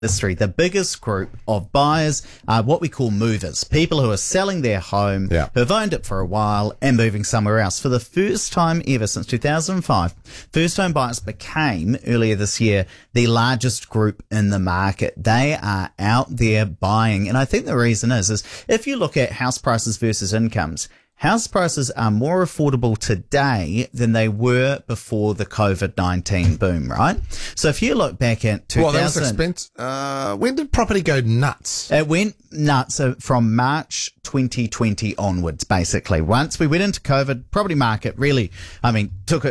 industry, the biggest group of buyers are what we call movers, people who are selling their home, who have owned it for a while and moving somewhere else. For the first time ever since 2005, first-home buyers became, earlier this year, the largest group in the market. They are out there buying. And I think the reason is if you look at house prices versus incomes, house prices are more affordable today than they were before the COVID-19 boom, right? So if you look back at 2000... Well, that was expensive. When did property go nuts? It went nuts from March 2020 onwards, basically. Once we went into COVID, property market really, took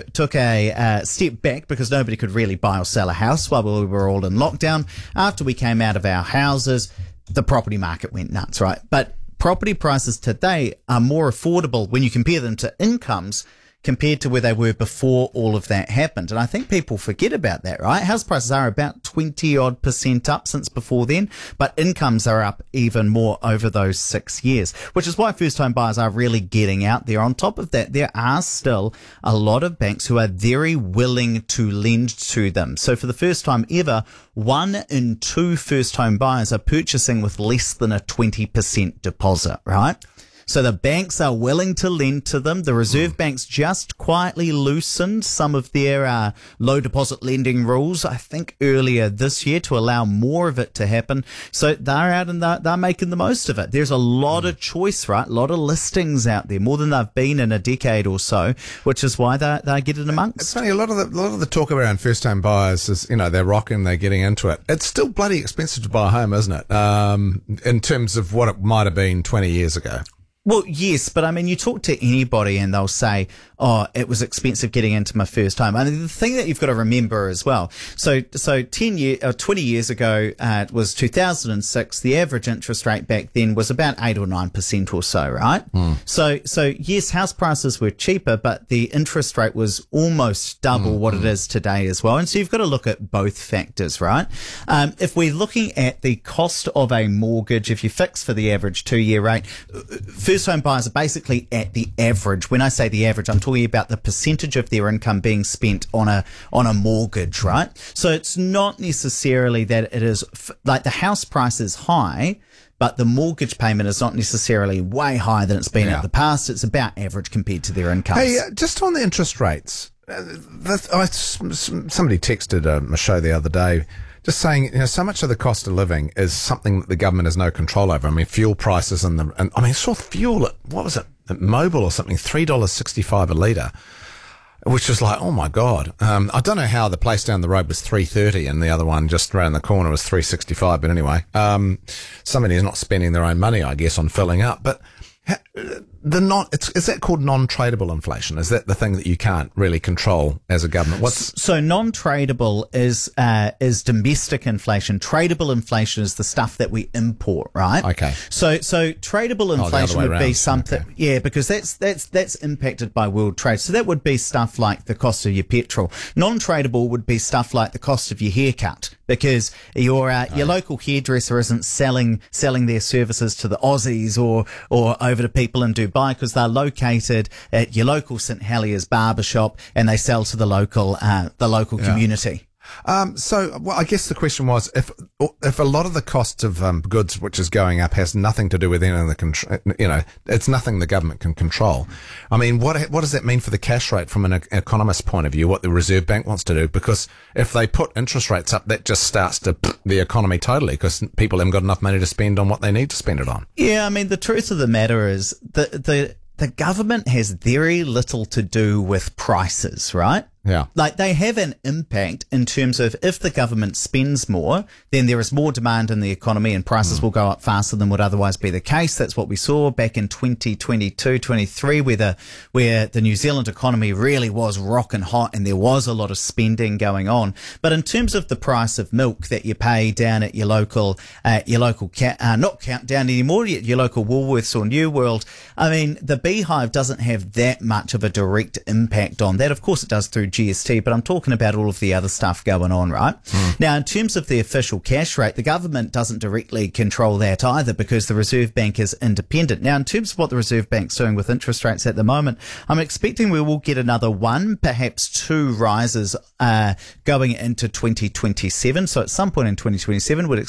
a step back because nobody could really buy or sell a house while we were all in lockdown. After we came out of our houses, the property market went nuts, right? But property prices today are more affordable when you compare them to incomes compared to where they were before all of that happened. And I think people forget about that, right? House prices are about 20% up since before then, but incomes are up even more over those 6 years, which is why first home buyers are really getting out there. On top of that, there are still a lot of banks who are very willing to lend to them. So for the first time ever, 1 in 2 first home buyers are purchasing with less than a 20% deposit, right? So the banks are willing to lend to them. The Reserve Bank's just quietly loosened some of their low deposit lending rules, I think, earlier this year to allow more of it to happen. So they're out and they're making the most of it. There's a lot of choice, right? A lot of listings out there, more than they've been in a decade or so, which is why they get it amongst. It's funny, a lot of the talk around first home buyers is, they're rocking, they're getting into it. It's still bloody expensive to buy a home, isn't it? In terms of what it might have been 20 years ago. Well, yes, but you talk to anybody and they'll say, oh, it was expensive getting into my first home. The thing that you've got to remember as well, so 20 years ago, it was 2006, the average interest rate back then was about 8 or 9% or so, right? So yes, house prices were cheaper, but the interest rate was almost double what it is today as well. And so you've got to look at both factors, right? If we're looking at the cost of a mortgage, if you fix for the average 2-year rate, first home buyers are basically at the average. When I say the average, I'm talking about the percentage of their income being spent on a mortgage, right? So it's not necessarily that it is like the house price is high, but the mortgage payment is not necessarily way higher than it's been in the past. It's about average compared to their incomes. Hey, just on the interest rates, somebody texted my show the other day just saying, so much of the cost of living is something that the government has no control over. Fuel prices and saw fuel at, what was it, at Mobil or something, $3.65 a litre, which was like, oh my God. I don't know how the place down the road was $3.30 and the other one just around the corner was $3.65. But anyway, somebody is not spending their own money, I guess, on filling up. But is that called non-tradable inflation? Is that the thing that you can't really control as a government? So non-tradable is domestic inflation. Tradable inflation is the stuff that we import, right? Okay. So tradable inflation would be something, because that's impacted by world trade. So that would be stuff like the cost of your petrol. Non-tradable would be stuff like the cost of your haircut, because your local hairdresser isn't selling their services to the Aussies or over to people in Dubai, because they're located at your local St Heliers barbershop and they sell to the local community. So I guess the question was, if a lot of the cost of goods which is going up has nothing to do with any of the it's nothing the government can control. What does that mean for the cash rate from an economist's point of view? What the Reserve Bank wants to do? Because if they put interest rates up, that just starts to the economy totally, because people haven't got enough money to spend on what they need to spend it on. Yeah, the truth of the matter is the government has very little to do with prices, right? Yeah. Like they have an impact in terms of if the government spends more, then there is more demand in the economy and prices will go up faster than would otherwise be the case. That's what we saw back in 2022, 23, where the New Zealand economy really was rocking hot and there was a lot of spending going on. But in terms of the price of milk that you pay down at your local not Countdown anymore, your local Woolworths or New World, the Beehive doesn't have that much of a direct impact on that. Of course it does through GST, but I'm talking about all of the other stuff going on, right? Now, in terms of the official cash rate, the government doesn't directly control that either because the Reserve Bank is independent. Now, in terms of what the Reserve Bank's doing with interest rates at the moment, I'm expecting we will get another one, perhaps two rises going into 2027. So at some point in 2027, we'd